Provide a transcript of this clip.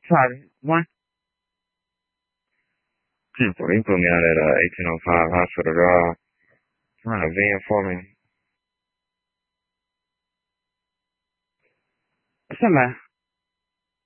Sorry, what? People, you put me out at 1805 hospital, dog. Trying to van for me. What's up, man?